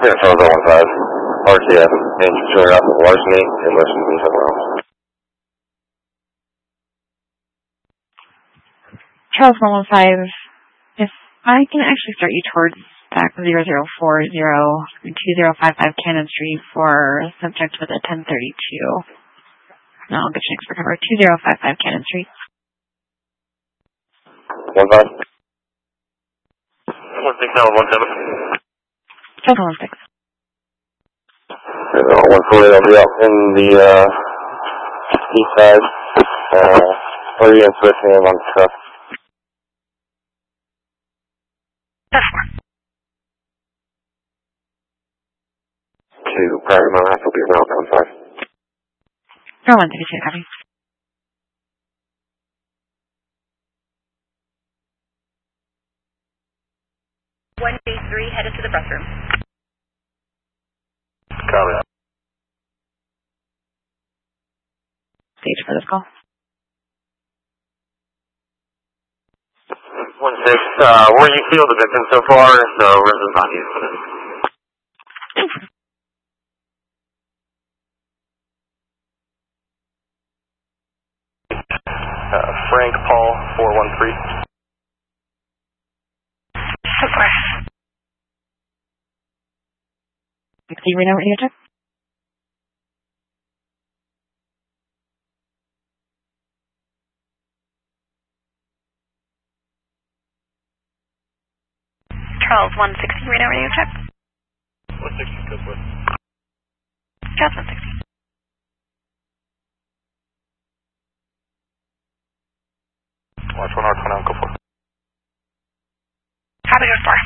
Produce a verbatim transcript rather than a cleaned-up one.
Yeah, Charles one five. R T F, engine showing up with larceny and listen to me somewhere else. Charles one one five, if I can actually start you towards back zero zero four zero and two zero five five Cannon Street for subject with a ten thirty-two. No, I'll get you next recover. two zero five five Cannon Street. one five. one six seven one seven. Charles one six. one forty, I'll be out in the uh, east side. Uh, or you can switch me on the truck. To private mile, I will be around one five. Oh, one thirty-two, copy. one day three, headed to the press room. Copy. Stage for this call. one six, uh, where you feel the victim so far, so resident body is put in. Uh, Frank Paul, four one three. Okay. Do you read over here, Jeff? Charles one sixty, radar radio check. one sixty, go for it. Charles one sixty. Watch one R twenty, go for it. Copy, go for it.